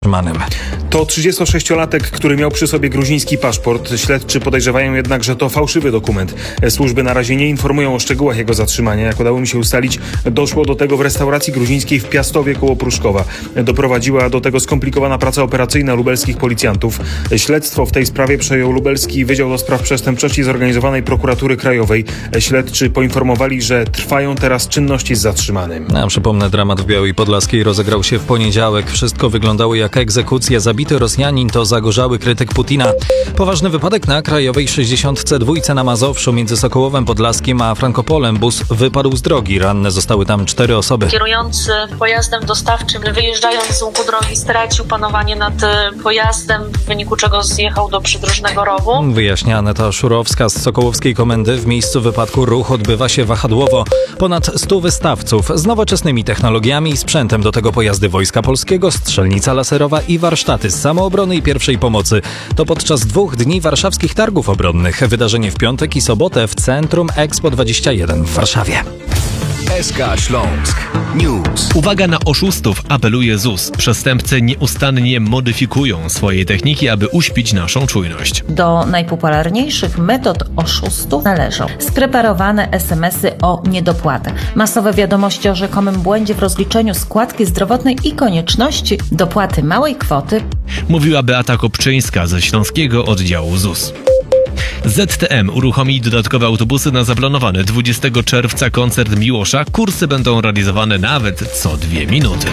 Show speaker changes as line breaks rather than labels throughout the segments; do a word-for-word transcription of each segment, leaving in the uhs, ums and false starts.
To trzydziestosześciolatek, który miał przy sobie gruziński paszport. Śledczy podejrzewają jednak, że to fałszywy dokument. Służby na razie nie informują o szczegółach jego zatrzymania. Jak udało mi się ustalić, doszło do tego w restauracji gruzińskiej w Piastowie koło Pruszkowa. Doprowadziła do tego skomplikowana praca operacyjna lubelskich policjantów. Śledztwo w tej sprawie przejął Lubelski Wydział do Spraw Przestępczości Zorganizowanej Prokuratury Krajowej. Śledczy poinformowali, że trwają teraz czynności z zatrzymanym.
A przypomnę, dramat w Białej Podlaskiej rozegrał się w poniedziałek. Wszystko wyglądało jak egzekucja. Zabity Rosjanin to zagorzały krytyk Putina. Poważny wypadek na Krajowej sześćdziesiąt dwa na Mazowszu między Sokołowem Podlaskim a Frankopolem. Bus wypadł z drogi. Ranne zostały tam cztery osoby.
Kierujący pojazdem dostawczym, wyjeżdżając z łuku drogi, stracił panowanie nad pojazdem, w wyniku czego zjechał do przydrożnego rowu.
Wyjaśnia Aneta Szurowska z Sokołowskiej Komendy. W miejscu wypadku ruch odbywa się wahadłowo. Ponad stu wystawców z nowoczesnymi technologiami i sprzętem. Do tego pojazdy Wojska Polskiego, strzelnica laserowa i warsztaty z samoobrony i pierwszej pomocy. To podczas dwóch dni warszawskich targów obronnych. Wydarzenie w piątek i sobotę w Centrum Expo dwadzieścia jeden w Warszawie.
S K Śląsk News.
Uwaga na oszustów, apeluje Z U S. Przestępcy nieustannie modyfikują swoje techniki, aby uśpić naszą czujność.
Do najpopularniejszych metod oszustów należą spreparowane es em esy o niedopłatę, masowe wiadomości o rzekomym błędzie w rozliczeniu składki zdrowotnej i konieczności dopłaty małej kwoty,
mówiła Beata Kopczyńska ze Śląskiego Oddziału Z U S. Z T M uruchomi dodatkowe autobusy na zaplanowany dwudziestego czerwca koncert Miłosza. Kursy będą realizowane nawet co dwie minuty.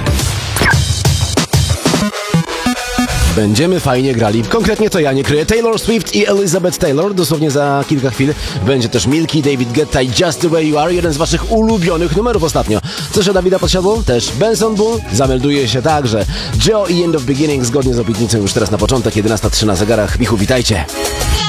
Będziemy fajnie grali. Konkretnie to ja nie kryję. Taylor Swift i Elizabeth Taylor. Dosłownie za kilka chwil będzie też Milky, David Guetta i Just The Way You Are. Jeden z waszych ulubionych numerów ostatnio. Co się Dawida podsiadło? Też Benson Boone. Zamelduje się także Joe i End of Beginning zgodnie z obietnicą już teraz na początek. jedenasta trzy na zegarach. Michu, witajcie.